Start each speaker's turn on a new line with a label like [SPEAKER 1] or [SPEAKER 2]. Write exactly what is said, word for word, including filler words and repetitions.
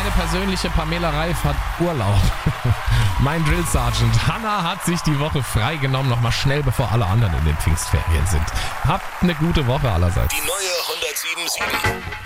[SPEAKER 1] Meine persönliche Pamela Reif hat Urlaub. Mein Drill Sergeant Hanna hat sich die Woche freigenommen, nochmal schnell, bevor alle anderen in den Pfingstferien sind. Habt eine gute Woche allerseits.
[SPEAKER 2] Die neue hundertsieben Komma sieben.